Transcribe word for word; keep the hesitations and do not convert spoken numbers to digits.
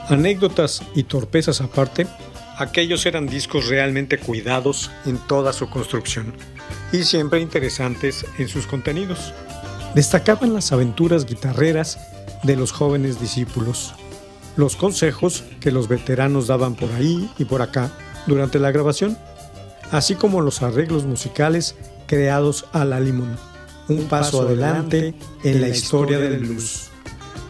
Anécdotas y torpezas aparte, aquellos eran discos realmente cuidados en toda su construcción y siempre interesantes en sus contenidos. Destacaban las aventuras guitarreras de los jóvenes discípulos, los consejos que los veteranos daban por ahí y por acá durante la grabación, así como los arreglos musicales creados a la limón, un paso adelante en la historia del blues.